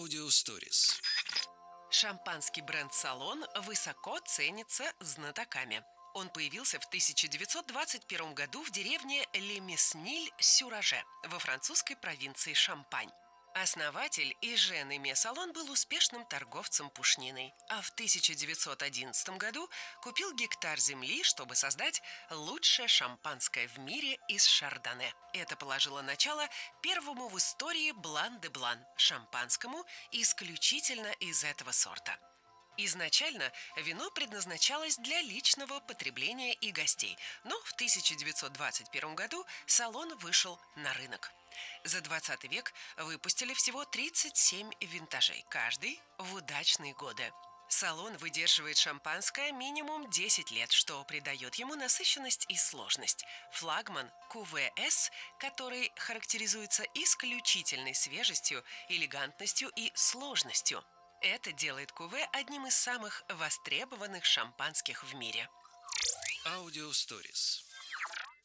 Аудиосторис. Шампанский бренд «Салон» высоко ценится знатоками. Он появился в 1921 году в деревне Ле-Месниль-Сюраже во французской провинции Шампань. Основатель Эжен Эме Салон был успешным торговцем пушниной, а в 1911 году купил гектар земли, чтобы создать лучшее шампанское в мире из шардоне. Это положило начало первому в истории блан-де-блан – шампанскому исключительно из этого сорта. Изначально вино предназначалось для личного потребления и гостей, но в 1921 году Салон вышел на рынок. За 20 век выпустили всего 37 винтажей, каждый в удачные годы. Салон выдерживает шампанское минимум 10 лет, что придает ему насыщенность и сложность. Флагман КВС, который характеризуется исключительной свежестью, элегантностью и сложностью. Это делает Куве одним из самых востребованных шампанских в мире. Аудиосторис.